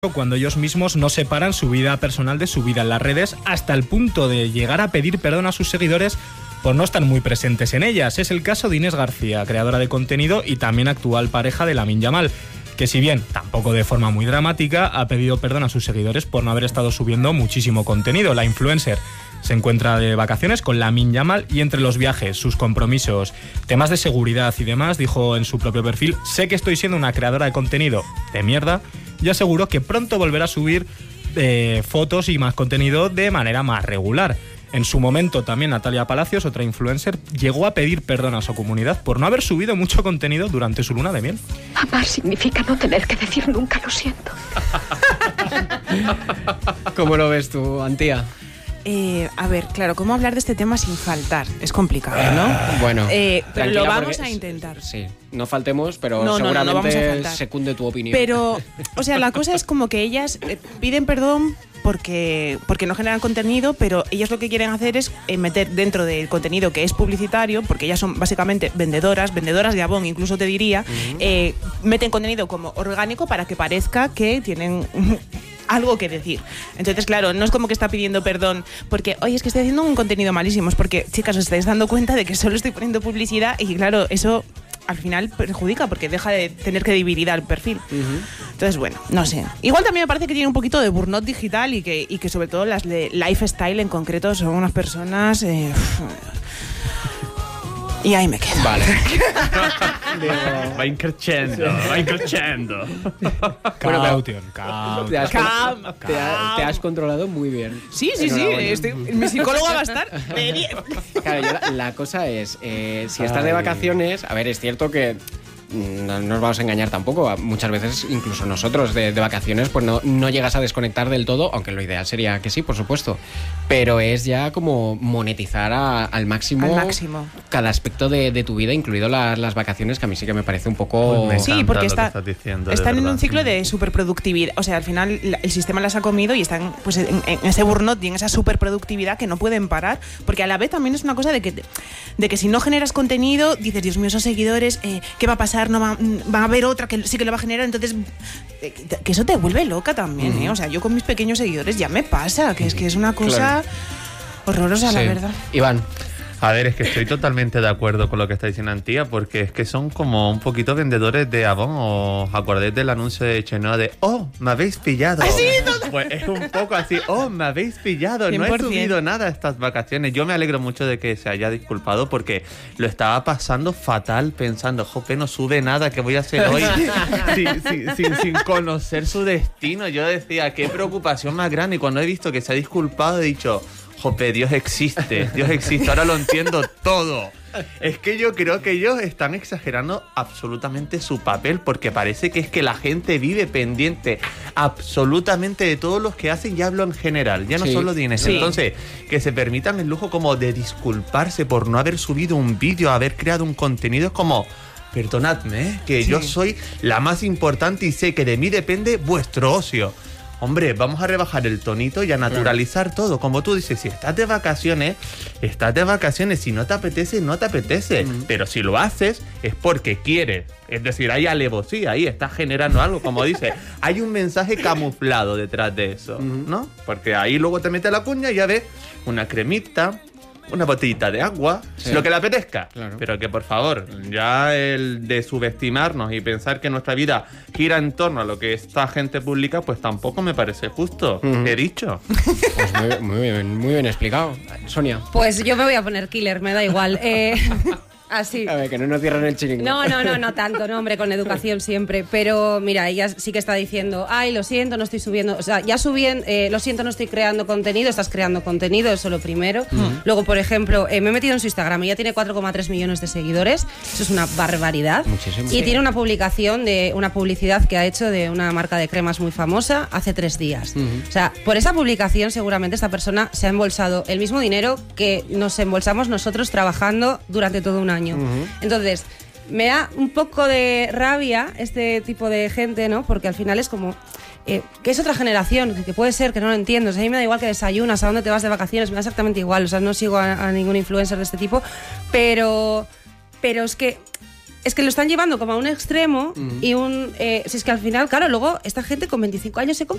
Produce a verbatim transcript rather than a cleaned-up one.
cuando ellos mismos no separan su vida personal de su vida en las redes, hasta el punto de llegar a pedir perdón a sus seguidores por no estar muy presentes en ellas. Es el caso de Inés García, creadora de contenido y también actual pareja de Lamine Yamal, que si bien tampoco de forma muy dramática, ha pedido perdón a sus seguidores por no haber estado subiendo muchísimo contenido. La influencer se encuentra de vacaciones con Lamine Yamal y entre los viajes, sus compromisos, temas de seguridad y demás, dijo en su propio perfil: sé que estoy siendo una creadora de contenido de mierda y aseguró que pronto volverá a subir eh, fotos y más contenido de manera más regular. En su momento también Natalia Palacios, otra influencer, llegó a pedir perdón a su comunidad por no haber subido mucho contenido durante su luna de miel. Amar significa no tener que decir nunca lo siento. ¿Cómo lo ves tú, Antía? Eh, a ver, claro, ¿cómo hablar de este tema sin faltar? Es complicado, ¿no? Bueno, eh, pero lo vamos porque, a intentar. Sí, no faltemos, pero no, seguramente no, no, no vamos a faltar. secunde tu opinión. Pero, o sea, la cosa es como que ellas eh, piden perdón porque, porque no generan contenido, pero ellas lo que quieren hacer es eh, meter dentro del contenido que es publicitario, porque ellas son básicamente vendedoras, vendedoras de Avon, incluso te diría, uh-huh. eh, meten contenido como orgánico para que parezca que tienen algo que decir. Entonces, claro, no es como que está pidiendo perdón porque, oye, es que estoy haciendo un contenido malísimo. Es porque, chicas, os estáis dando cuenta de que solo estoy poniendo publicidad y, claro, eso al final perjudica porque deja de tener credibilidad el perfil. Uh-huh. Entonces, bueno, no sé. Igual también me parece que tiene un poquito de burnout digital y que, y que sobre todo las de lifestyle en concreto son unas personas... Eh, y ahí me quedo. Vale. Va increciendo, va increciendo. Caution, caution. Te has, Calm, te, ha, te has controlado muy bien. Sí, sí, sí. Estoy, mi psicóloga va a estar de diez. Claro, yo la, la cosa es, eh, si estás de vacaciones, a ver, es cierto que no nos vamos a engañar tampoco. Muchas veces, incluso nosotros de, de vacaciones, pues no, no llegas a desconectar del todo, aunque lo ideal sería que sí, por supuesto. Pero es ya como monetizar a, al máximo, al máximo cada aspecto de, de tu vida, incluido la, las vacaciones, que a mí sí que me parece un poco... Pues sí, porque está, diciendo, están en verdad. un ciclo de superproductividad. O sea, al final el sistema las ha comido y están pues en, en ese burnout y en esa superproductividad que no pueden parar, porque a la vez también es una cosa de que, de que si no generas contenido, dices, Dios mío, esos seguidores, eh, ¿qué va a pasar? No va, va a haber otra que sí que lo va a generar, entonces eh, que eso te vuelve loca también, uh-huh. ¿eh? O sea, yo con mis pequeños seguidores ya me pasa, que es que es una cosa claro. horrorosa, sí. La verdad. Iván. A ver, es que estoy totalmente de acuerdo con lo que está diciendo Antía, porque es que son como un poquito vendedores de Avon. ¿O os acordáis del anuncio de Chenoa de "Oh, me habéis pillado"? ¿Ah, sí? Pues es un poco así, "Oh, me habéis pillado, cien por ciento. No he subido nada estas vacaciones". Yo me alegro mucho de que se haya disculpado porque lo estaba pasando fatal pensando, jope, no sube nada, ¿qué voy a hacer hoy? sin, sin, sin, sin conocer su destino. Yo decía, qué preocupación más grande, y cuando he visto que se ha disculpado he dicho, jope, Dios existe, Dios existe, ahora lo entiendo todo. Es que yo creo que ellos están exagerando absolutamente su papel, porque parece que es que la gente vive pendiente absolutamente de todos los que hacen, y hablo en general, ya no sí, solo de Inés. Sí. Entonces, que se permitan el lujo como de disculparse por no haber subido un vídeo, haber creado un contenido, es como... Perdonadme, ¿eh? que sí. yo soy la más importante y sé que de mí depende vuestro ocio. Hombre, vamos a rebajar el tonito y a naturalizar claro. todo. Como tú dices, si estás de vacaciones, estás de vacaciones. Si no te apetece, no te apetece. Mm. Pero si lo haces, es porque quieres. Es decir, hay alevosía ahí, estás generando algo. Como dices, hay un mensaje camuflado detrás de eso, mm. ¿no? Porque ahí luego te metes la cuña y ya ves una cremita, una botellita de agua, sí. lo que le apetezca. Claro. Pero que, por favor, ya el de subestimarnos y pensar que nuestra vida gira en torno a lo que esta gente publica, pues tampoco me parece justo. Uh-huh. He dicho. Pues muy, muy, bien, muy bien explicado. Sonia. Pues yo me voy a poner killer, me da igual. Eh... Así. A ver, que no nos cierran el chiringo. No, no, no, no tanto, no, hombre, con educación siempre. Pero mira, ella sí que está diciendo, ay, lo siento, no estoy subiendo. O sea, ya subí, eh, lo siento, no estoy creando contenido. Estás creando contenido, eso lo primero. Uh-huh. Luego, por ejemplo, eh, me he metido en su Instagram y ya tiene cuatro coma tres millones de seguidores. Eso es una barbaridad. Muchísimo. Y sí. tiene una publicación de una publicidad que ha hecho de una marca de cremas muy famosa hace tres días. Uh-huh. O sea, por esa publicación seguramente esta persona se ha embolsado el mismo dinero que nos embolsamos nosotros trabajando durante todo un año. Uh-huh. Entonces, me da un poco de rabia este tipo de gente, ¿no? Porque al final es como... Eh, que es otra generación, que, que puede ser que no lo entiendo. O sea, a mí me da igual que desayunas, a dónde te vas de vacaciones, me da exactamente igual. O sea, no sigo a, a ningún influencer de este tipo, pero, pero es que es que lo están llevando como a un extremo Mm. y un... eh, si es que al final, claro, luego esta gente con veinticinco años se compra